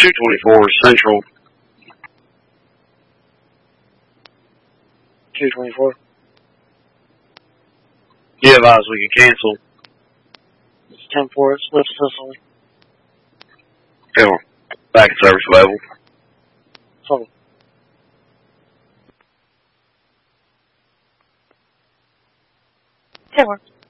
224 Central. 224. You advise we can cancel. It's 10-4. It's lift Sicily. Come on. Back in service level. So. Ten-4.